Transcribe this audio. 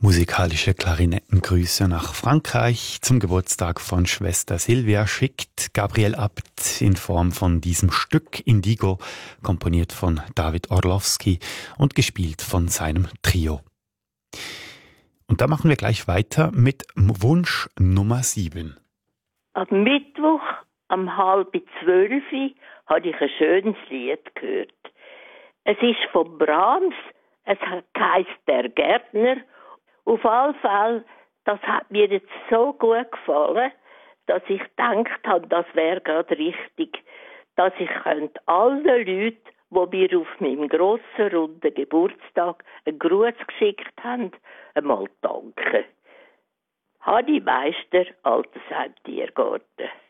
Musikalische Klarinettengrüße nach Frankreich zum Geburtstag von Schwester Silvia schickt Gabriel Abt in Form von diesem Stück Indigo, komponiert von David Orlowski und gespielt von seinem Trio. Und da machen wir gleich weiter mit Wunsch Nummer 7. Am Mittwoch um 11:30 habe ich ein schönes Lied gehört. Es ist von Brahms, es heisst «Der Gärtner». Auf alle Fälle, das hat mir jetzt so gut gefallen, dass ich gedacht habe, das wäre gerade richtig, dass ich allen Leuten, die mir auf meinem grossen, runden Geburtstag einen Gruß geschickt haben, einmal danken. Hanni Meister, Altersheim Tiergarten.